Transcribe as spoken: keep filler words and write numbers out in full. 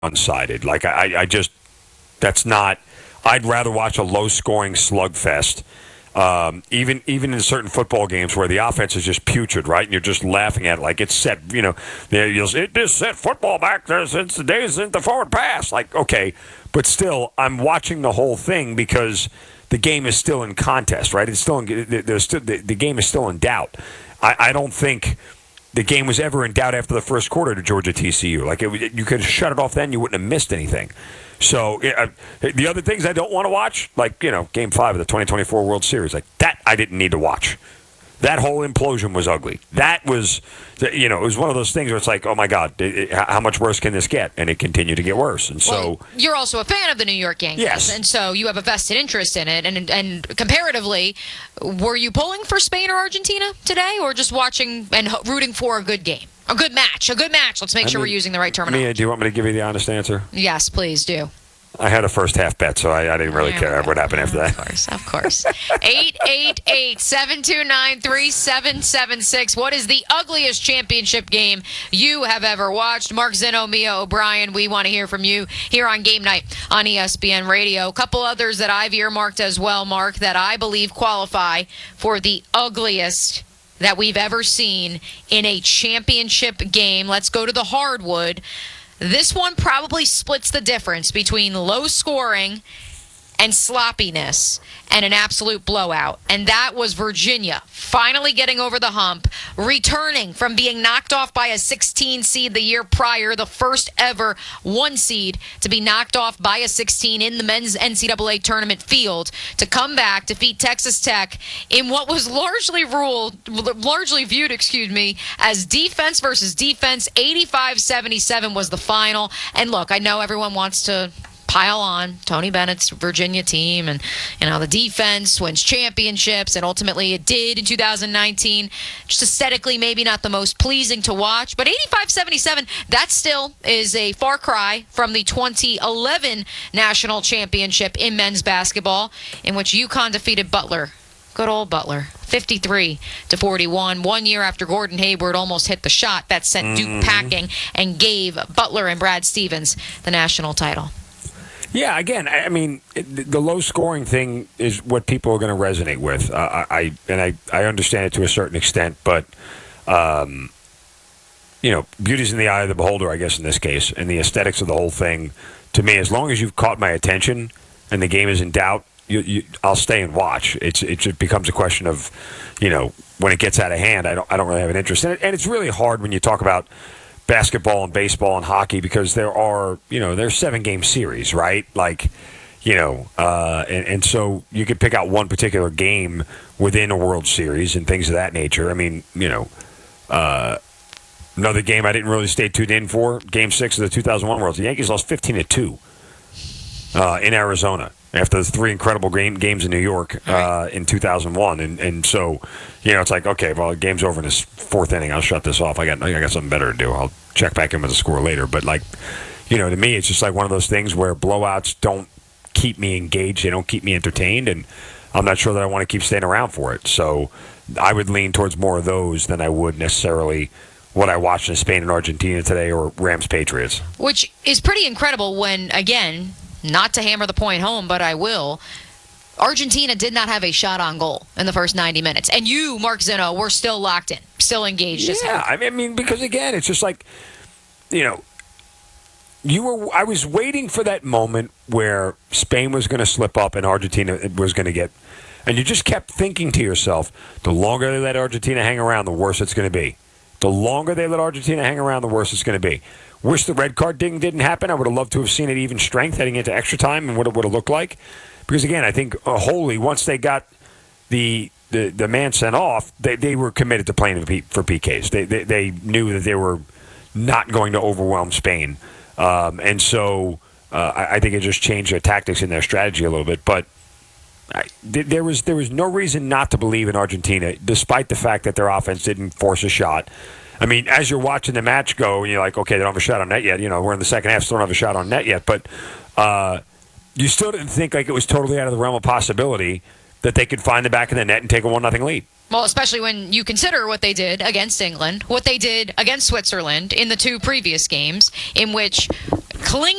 one-sided. Like, I, I just, that's not, I'd rather watch a low-scoring slugfest. Um, even even in certain football games where the offense is just putrid, right? And you're just laughing at it like it's set, you know, you'll, it just set football back there since the days since the forward pass. Like, okay, but still, I'm watching the whole thing because the game is still in contest, right? It's still in, there's still, the, the game is still in doubt. I, I don't think the game was ever in doubt after the first quarter to Georgia T C U. Like, it, you could have shut it off then, you wouldn't have missed anything. So uh, the other things I don't want to watch, like, you know, Game five of the twenty twenty-four World Series, like that I didn't need to watch. That whole implosion was ugly. That was, you know, it was one of those things where it's like, oh, my God, it, it, how much worse can this get? And it continued to get worse. And so well, you're also a fan of the New York Yankees. Yes. And so you have a vested interest in it. And, and comparatively, were you pulling for Spain or Argentina today or just watching and rooting for a good game? A good match. A good match. Let's make I sure mean, we're using the right terminology. Mia, do you want me to give you the honest answer? Yes, please do. I had a first half bet, so I, I didn't really There care we go. what happened after that. Of course, of course. eight eight eight, seven two nine, three seven seven six. What is the ugliest championship game you have ever watched? Mark Zinno, Mia O'Brien, we want to hear from you here on Game Night on E S P N Radio. A couple others that I've earmarked as well, Mark, that I believe qualify for the ugliest that we've ever seen in a championship game. Let's go to the hardwood. This one probably splits the difference between low scoring and sloppiness and an absolute blowout. And that was Virginia finally getting over the hump, returning from being knocked off by a sixteen seed the year prior, the first ever one seed to be knocked off by a sixteen in the men's N C double A tournament field, to come back, defeat Texas Tech in what was largely ruled, largely viewed, excuse me, as defense versus defense. eighty-five seventy-seven was the final. And look, I know everyone wants to pile on Tony Bennett's Virginia team and, you know, the defense wins championships, and ultimately it did in two thousand nineteen. Just aesthetically, maybe not the most pleasing to watch, but eighty-five seventy-seven, that still is a far cry from the twenty eleven national championship in men's basketball, in which UConn defeated Butler. Good old Butler, fifty-three to forty-one. One year after Gordon Hayward almost hit the shot that sent Duke mm-hmm. packing and gave Butler and Brad Stevens the national title. Yeah, again, I mean, the low-scoring thing is what people are going to resonate with. Uh, I and I, I understand it to a certain extent, but um, you know, beauty's in the eye of the beholder, I guess, in this case, and the aesthetics of the whole thing. To me, as long as you've caught my attention and the game is in doubt, you, you, I'll stay and watch. It's it just becomes a question of, you know, when it gets out of hand, I don't I don't really have an interest in it, and it's really hard when you talk about basketball and baseball and hockey, because there are, you know, there's seven game series, right? Like, you know, uh, and, and so you could pick out one particular game within a World Series and things of that nature. I mean, you know, uh, another game I didn't really stay tuned in for, Game Six of the two thousand one World. The Yankees lost fifteen to two uh, in Arizona after the three incredible game, games in New York uh, in two thousand one, and and so, you know, it's like, okay, well, the game's over in this fourth inning. I'll shut this off. I got I got something better to do. I'll check back in with the score later. But, like, you know, to me, it's just like one of those things where blowouts don't keep me engaged. They don't keep me entertained, and I'm not sure that I want to keep staying around for it. So I would lean towards more of those than I would necessarily what I watched in Spain and Argentina today, or Rams-Patriots. Which is pretty incredible when, again, not to hammer the point home, but I will, Argentina did not have a shot on goal in the first ninety minutes. And you, Mark Zinno, were still locked in, still engaged. Yeah, I mean, because, again, it's just like, you know, you were. I was waiting for that moment where Spain was going to slip up and Argentina was going to get, and you just kept thinking to yourself, the longer they let Argentina hang around, the worse it's going to be. The longer they let Argentina hang around, the worse it's going to be. Wish the red card ding didn't happen. I would have loved to have seen it even strength heading into extra time and what it would have looked like. Because, again, I think uh, wholly, once they got the the, the man sent off, they, they were committed to playing for P Ks. They, they, they knew that they were not going to overwhelm Spain. Um, and so uh, I, I think it just changed their tactics and their strategy a little bit. But I, th- there was there was no reason not to believe in Argentina, despite the fact that their offense didn't force a shot. I mean, as you're watching the match go, you're like, okay, they don't have a shot on net yet. You know, we're in the second half, still don't have a shot on net yet. But uh, you still didn't think like it was totally out of the realm of possibility that they could find the back of the net and take a one nothing lead. Well, especially when you consider what they did against England, what they did against Switzerland in the two previous games, in which clinging